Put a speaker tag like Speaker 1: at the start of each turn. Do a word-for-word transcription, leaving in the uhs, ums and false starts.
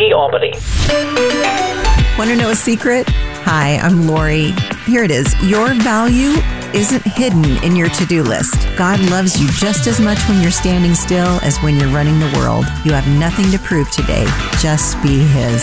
Speaker 1: Muskogee, Albany.
Speaker 2: Want to know a secret? Hi, I'm Lori. Here it is. Your value isn't hidden in your to-do list. God loves you just as much when you're standing still as when you're running the world. You have nothing to prove today. Just be His.